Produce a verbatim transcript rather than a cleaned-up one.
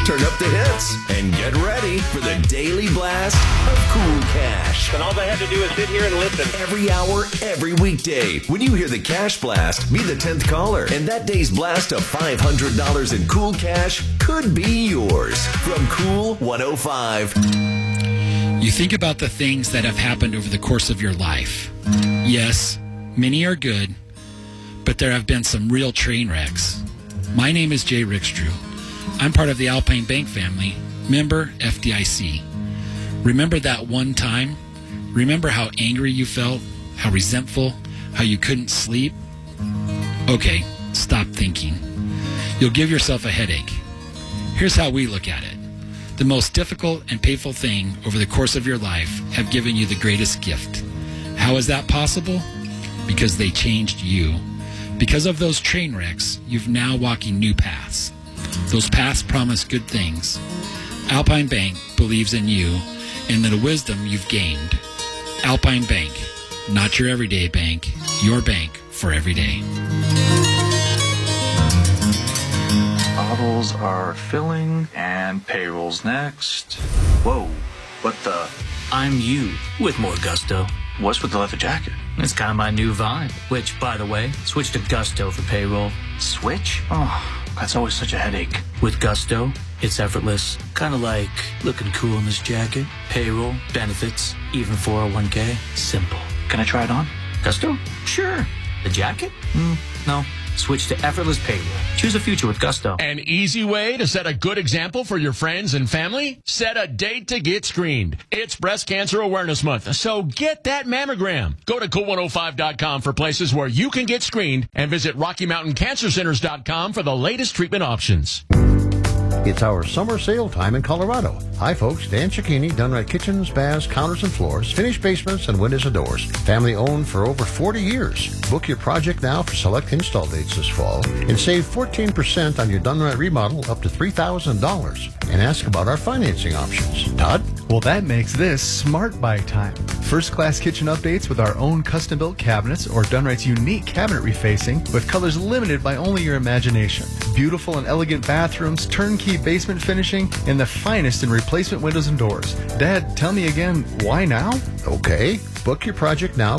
turn up the hits, and get ready for the daily blast of Cool Cash. And all they have to do is sit here and listen. Every hour, every weekday. When you hear the Cash Blast, be the tenth caller, and that day's blast of five hundred dollars in Cool Cash could be yours. From Cool one oh five. You think about the things that have happened over the course of your life. Yes, many are good, but there have been some real train wrecks. My name is Jay Rickstrew. I'm part of the Alpine Bank family, member F D I C. Remember that one time? Remember how angry you felt, how resentful, how you couldn't sleep? Okay, stop thinking. You'll give yourself a headache. Here's how we look at it. The most difficult and painful thing over the course of your life have given you the greatest gift. How is that possible? Because they changed you. Because of those train wrecks, you've now walking new paths. Those paths promise good things. Alpine Bank believes in you and the wisdom you've gained. Alpine Bank, not your everyday bank, your bank for every day. Bottles are filling and payroll's next. Whoa, what the? I'm you with more gusto. What's with the leather jacket? It's kind of my new vibe, which, by the way, switch to Gusto for payroll. Switch? Oh, that's always such a headache. With Gusto, it's effortless. Kind of like looking cool in this jacket. Payroll, benefits, even four oh one k. Simple. Can I try it on? Gusto? Sure. The jacket? Mm, no. Switch to effortless payroll. Choose a future with Gusto. An easy way to set a good example for your friends and family? Set a date to get screened. It's Breast Cancer Awareness Month, so get that mammogram. Go to cool one oh five dot com for places where you can get screened and visit rocky mountain cancer centers dot com for the latest treatment options. It's our summer sale time in Colorado. Hi, folks. Dan Cicchini, Dunright Kitchens, Baths, Counters and Floors, finished basements, and windows and doors. Family owned for over forty years. Book your project now for select install dates this fall and save fourteen percent on your Dunright remodel up to three thousand dollars. And ask about our financing options. Todd? Well, that makes this Smart Buy time. First-class kitchen updates with our own custom-built cabinets or Dunright's unique cabinet refacing with colors limited by only your imagination. Beautiful and elegant bathrooms, turnkey basement finishing, and the finest in replacement windows and doors. Dad, tell me again, why now? Okay. Book your project now